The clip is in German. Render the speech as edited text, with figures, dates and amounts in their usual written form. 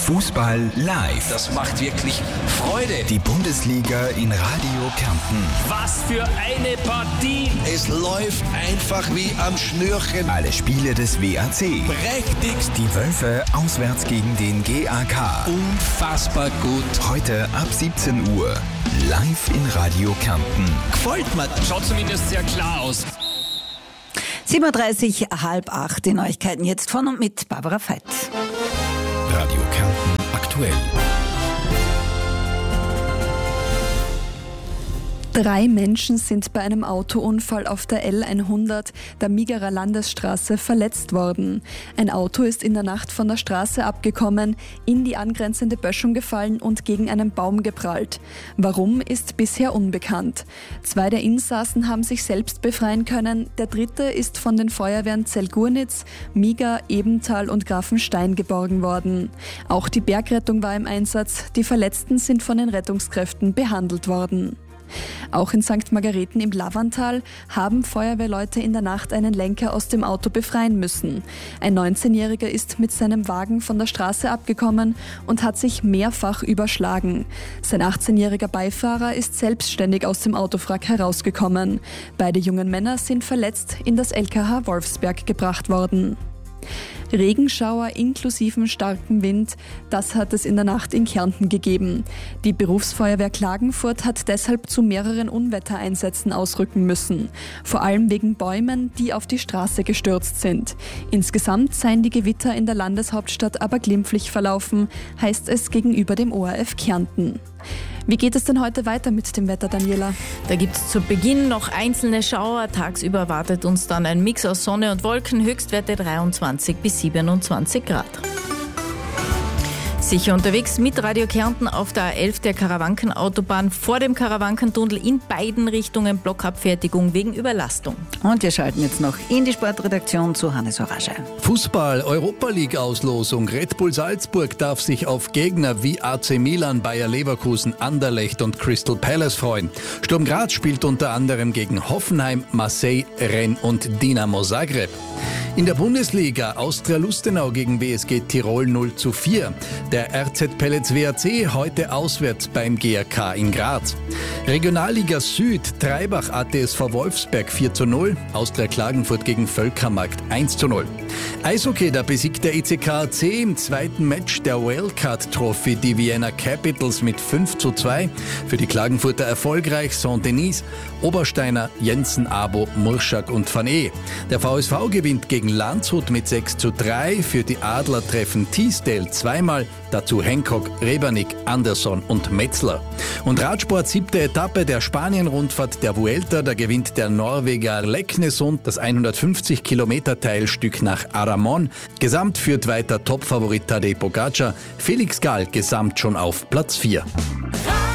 Fußball live. Das macht wirklich Freude. Die Bundesliga in Radio Kärnten. Was für eine Partie. Es läuft einfach wie am Schnürchen. Alle Spiele des WAC. Prächtigst. Die Wölfe auswärts gegen den GAK. Unfassbar gut. Heute ab 17 Uhr. Live in Radio Kärnten. Gefällt mir. Schaut zumindest sehr klar aus. 7.30 Uhr, 7:30, die Neuigkeiten jetzt von und mit Barbara Veit. Radio Kärnten aktuell. 3 Menschen sind bei einem Autounfall auf der L100 der Migerer Landesstraße verletzt worden. Ein Auto ist in der Nacht von der Straße abgekommen, in die angrenzende Böschung gefallen und gegen einen Baum geprallt. Warum, ist bisher unbekannt. 2 der Insassen haben sich selbst befreien können. Der 3. ist von den Feuerwehren Zellgurnitz, Miger, Ebenthal und Grafenstein geborgen worden. Auch die Bergrettung war im Einsatz. Die Verletzten sind von den Rettungskräften behandelt worden. Auch in St. Margareten im Lavantal haben Feuerwehrleute in der Nacht einen Lenker aus dem Auto befreien müssen. Ein 19-Jähriger ist mit seinem Wagen von der Straße abgekommen und hat sich mehrfach überschlagen. Sein 18-jähriger Beifahrer ist selbstständig aus dem Autowrack herausgekommen. Beide jungen Männer sind verletzt in das LKH Wolfsberg gebracht worden. Regenschauer inklusiven starken Wind, das hat es in der Nacht in Kärnten gegeben. Die Berufsfeuerwehr Klagenfurt hat deshalb zu mehreren Unwettereinsätzen ausrücken müssen. Vor allem wegen Bäumen, die auf die Straße gestürzt sind. Insgesamt seien die Gewitter in der Landeshauptstadt aber glimpflich verlaufen, heißt es gegenüber dem ORF Kärnten. Wie geht es denn heute weiter mit dem Wetter, Daniela? Da gibt es zu Beginn noch einzelne Schauer. Tagsüber erwartet uns dann ein Mix aus Sonne und Wolken, Höchstwerte 23 bis 27 Grad. Sicher unterwegs mit Radio Kärnten auf der A11 der Karawankenautobahn vor dem Karawankentunnel in beiden Richtungen Blockabfertigung wegen Überlastung. Und wir schalten jetzt noch in die Sportredaktion zu Hannes Orage. Fußball-Europa-League-Auslosung. Red Bull Salzburg darf sich auf Gegner wie AC Milan, Bayer Leverkusen, Anderlecht und Crystal Palace freuen. Sturm Graz spielt unter anderem gegen Hoffenheim, Marseille, Rennes und Dinamo Zagreb. In der Bundesliga Austria Lustenau gegen BSG Tirol 0:4. Der RZ Pellets WAC heute auswärts beim GAK in Graz. Regionalliga Süd Treibach ATSV Wolfsberg 4:0. Austria Klagenfurt gegen Völkermarkt 1:0. Eishockey, da besiegt der ECK im zweiten Match der Wildcard Trophy die Vienna Capitals mit 5:2. Für die Klagenfurter erfolgreich Saint-Denis, Obersteiner, Jensen, Abo, Murschak und Van E. Der VSV gewinnt gegen Landshut mit 6:3. Für die Adler treffen Teesdale zweimal, dazu Hancock, Rebernik, Anderson und Metzler. Und Radsport 7. Etappe der Spanien-Rundfahrt der Vuelta, da gewinnt der Norweger Leknesund das 150-Kilometer-Teilstück nach Aramon. Gesamt führt weiter Topfavorit Tadej Pogačar, Felix Gall gesamt schon auf Platz 4.